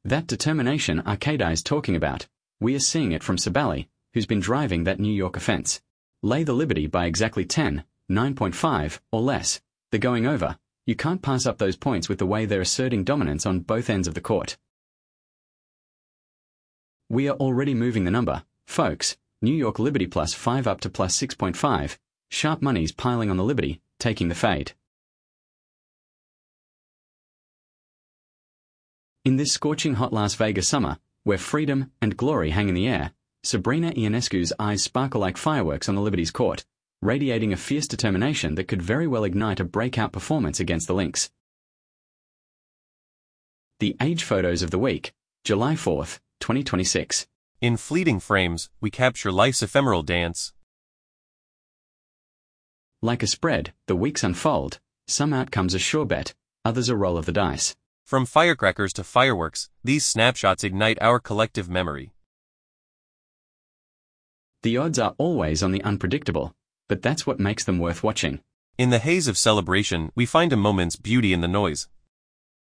That determination Arcadi is talking about, we are seeing it from Sabali, who's been driving that New York offense. Lay the Liberty by exactly 10, 9.5, or less. They're going over. You can't pass up those points with the way they're asserting dominance on both ends of the court. We are already moving the number, folks. New York Liberty plus 5 up to plus 6.5. Sharp money's piling on the Liberty, taking the fade. In this scorching hot Las Vegas summer, where freedom and glory hang in the air, Sabrina Ionescu's eyes sparkle like fireworks on the Liberty's court, radiating a fierce determination that could very well ignite a breakout performance against the Lynx. The Age Photos of the Week, July 4th, 2026. In fleeting frames, we capture life's ephemeral dance. Like a spread, the weeks unfold. Some outcomes are sure bet, others a roll of the dice. From firecrackers to fireworks, these snapshots ignite our collective memory. The odds are always on the unpredictable, but that's what makes them worth watching. In the haze of celebration, we find a moment's beauty in the noise.